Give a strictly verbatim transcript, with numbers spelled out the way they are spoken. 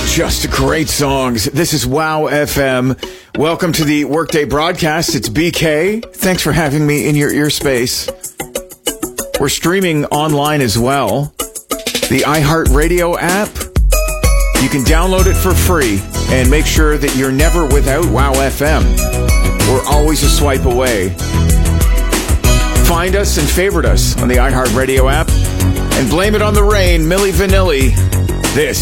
Just great songs. This is Wow F M. Welcome to the Workday broadcast. It's B K. Thanks for having me in your ear space. We're streaming online as well. The iHeartRadio app. You can download it for free and make sure that you're never without Wow F M. We're always a swipe away. Find us and favorite us on the iHeartRadio app and blame it on the rain, Milli Vanilli. This